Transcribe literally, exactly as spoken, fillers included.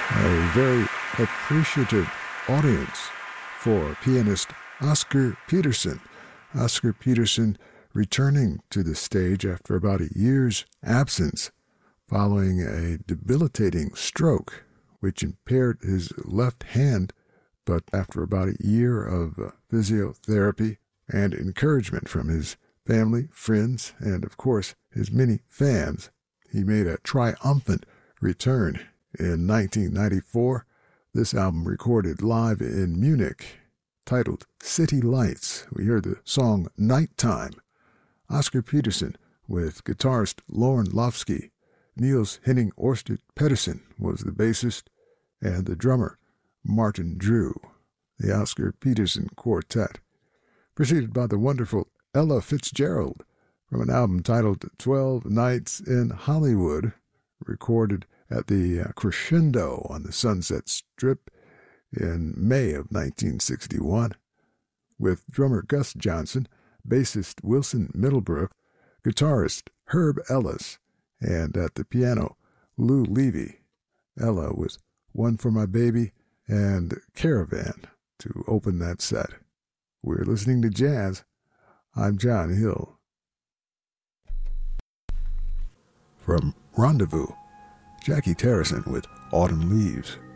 A very appreciative audience for pianist Oscar Peterson. Oscar Peterson returning to the stage after about a year's absence following a debilitating stroke which impaired his left hand, but after about a year of uh, physiotherapy and encouragement from his family, friends, and of course his many fans, he made a triumphant return in nineteen ninety-four. This album recorded live in Munich, titled City Lights. We heard the song Nighttime. Oscar Peterson with guitarist Lauren Lofsky. Niels Henning Orsted Pedersen was the bassist, and the drummer Martin Drew. The Oscar Peterson Quartet, preceded by the wonderful Ella Fitzgerald from an album titled Twelve Nights in Hollywood, recorded at the Crescendo on the Sunset Strip in May of nineteen sixty-one, with drummer Gus Johnson, bassist Wilson Middlebrook, guitarist Herb Ellis, and at the piano Lou Levy. Ella with One for My Baby and Caravan to open that set. We're listening to jazz. I'm John Hill. From Rendezvous, Jackie Terrison with Autumn Leaves.